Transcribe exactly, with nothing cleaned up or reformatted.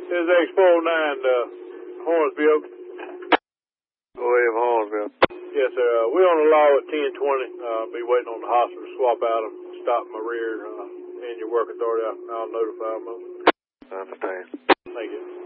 This is X four oh nine, uh, Hornsville. Go ahead, Hornsville. Yes, sir. Uh, we're on the law at ten twenty. Uh, be waiting on the hospital to swap out and stop my rear. Uh, and your work authority, I'll notify them. I understand. Thank you.